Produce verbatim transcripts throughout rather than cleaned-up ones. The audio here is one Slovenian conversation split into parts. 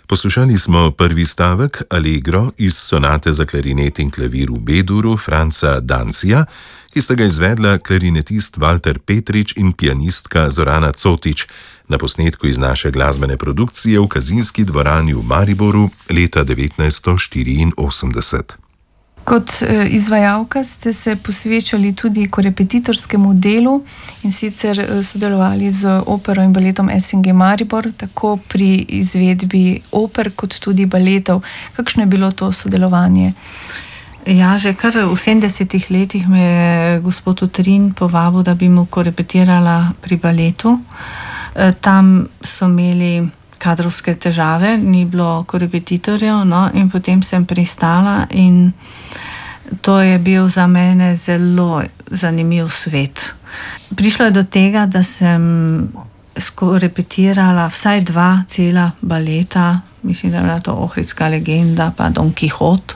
Poslušali smo prvi stavek Allegro iz sonate za klarinet in klavir v B-duru Franza Danzija, ki sta ga izvedla klarinetist Walter Petrič in pianistka Zorana Cotič na posnetku iz naše glasbene produkcije v Kazinski dvorani v Mariboru leta devetnajststo štiriinosemdeset. Kot izvajalka ste se posvečali tudi korepetitorskemu delu in sicer sodelovali z opero in baletom S N G Maribor, tako pri izvedbi oper kot tudi baletov. Kakšno je bilo to sodelovanje? Ja, že kar v sedemdesetih letih me je gospod Utrin povabil, da bi mu korepetirala pri baletu. Tam so imeli kadrovske težave, ni bilo korepetitorjev, no, in potem sem pristala in to je bil za mene zelo zanimiv svet. Prišlo je do tega, da sem skorepetirala vsaj dva cela baleta, mislim, da je bila to Ohridska legenda pa Don Quixote.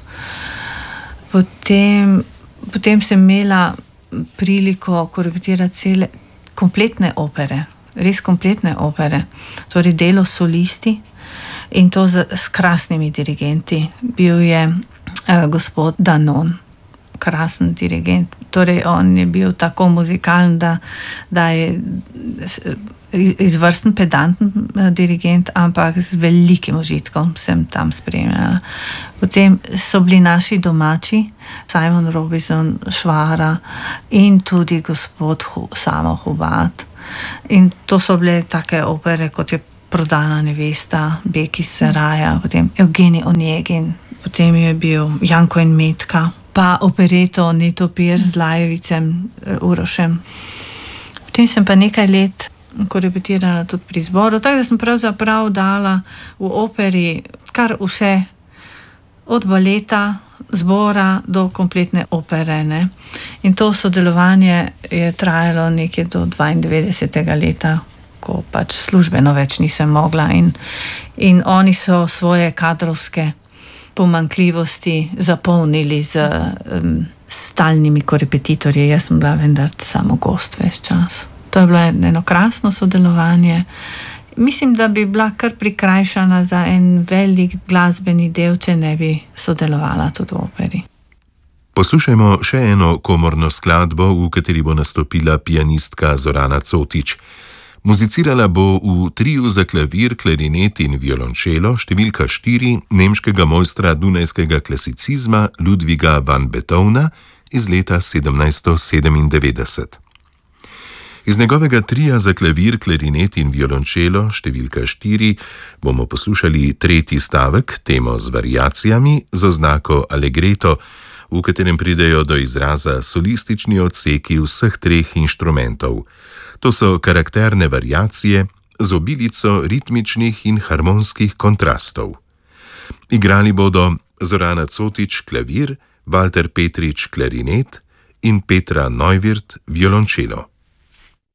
Potem, potem sem imela priliko korepetirati cele kompletne opere, res kompletne opere, torej delo solisti in to z, s krasnimi dirigenti. Bil je eh, gospod Danon, krasen dirigent. Torej on je bil tako muzikalen, da, da je izvrsten, pedanten dirigent, ampak z velikim užitkom sem tam spremljala. Potem so bili naši domači, Simon Robinson, Švara in tudi gospod Samo Hubat. In to so bile take opere, kot je Prodana nevesta, Bek iz Seraja, potem Evgenij Onegin, potem je bil Janko in Metka, pa opereto Netopir z Lajevicem, Urošem. Potem sem pa nekaj let korepetirala tudi pri zboru, tako da sem pravzaprav dala v operi kar vse, od baleta, zbora do kompletne opere, ne. In to sodelovanje je trajalo nekje do dvaindevetdesetega leta, ko pač službeno več nisem mogla in, in oni so svoje kadrovske pomanjkljivosti zapolnili z um, stalnimi korepetitorji. Jaz sem bila vendar samo gost ves čas. To je bilo eno krasno sodelovanje. Mislim, da bi bila kar prikrajšana za en velik glasbeni del, če ne bi sodelovala tudi v operi. Poslušajmo še eno komorno skladbo, v kateri bo nastopila pianistka Zorana Cotič. Muzicirala bo v triu za klavir, klarinet in violončelo številka štiri nemškega mojstra dunajskega klasicizma Ludwiga van Beethovna iz leta sedemnajststo sedemindevetdeset. Iz njegovega trija za klavir, klarinet in violončelo številka štiri bomo poslušali tretji stavek, temo z variacijami z oznako allegretto, v katerem pridejo do izraza solistični odseki vseh treh inštrumentov. To so karakterne variacije z obilico ritmičnih in harmonskih kontrastov. Igrali bodo Zorana Cotič klavir, Walter Petrič klarinet in Petra Neuwirth violončelo.